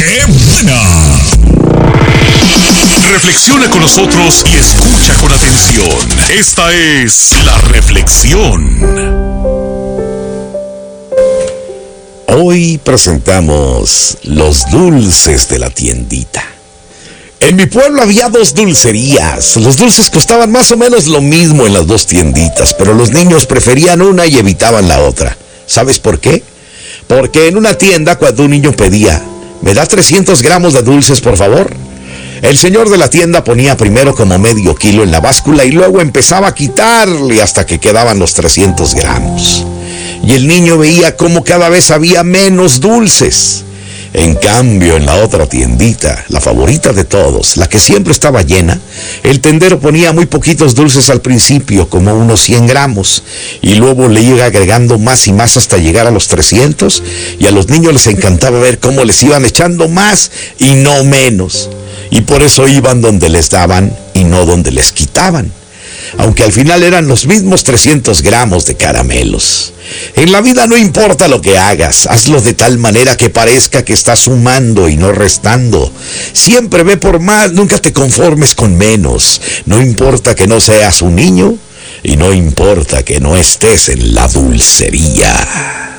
¡Qué buena! Reflexiona con nosotros y escucha con atención. Esta es la reflexión. Hoy presentamos los dulces de la tiendita. En mi pueblo había 2 dulcerías. Los dulces costaban más o menos lo mismo en las 2 tienditas, pero los niños preferían una y evitaban la otra. ¿Sabes por qué? Porque en una tienda, cuando un niño pedía, ¿me da 300 gramos de dulces, por favor?, el señor de la tienda ponía primero como medio kilo en la báscula y luego empezaba a quitarle hasta que quedaban los 300 gramos. Y el niño veía cómo cada vez había menos dulces. En cambio, en la otra tiendita, la favorita de todos, la que siempre estaba llena, el tendero ponía muy poquitos dulces al principio, como unos 100 gramos, y luego le iba agregando más y más hasta llegar a los 300, y a los niños les encantaba ver cómo les iban echando más y no menos. Y por eso iban donde les daban y no donde les quitaban, aunque al final eran los mismos 300 gramos de caramelos. En la vida no importa lo que hagas, hazlo de tal manera que parezca que estás sumando y no restando. Siempre ve por más, nunca te conformes con menos. No importa que no seas un niño y no importa que no estés en la dulcería.